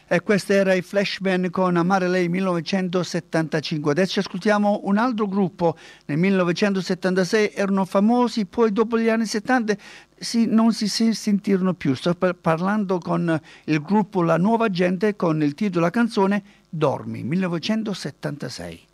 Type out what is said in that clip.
E questo era i Flashman con Amare Lei 1975. Adesso ascoltiamo un altro gruppo. Nel 1976 erano famosi, poi dopo gli anni 70 non si sentirono più. Sto parlando con il gruppo La Nuova Gente con il titolo della canzone Dormi, 1976.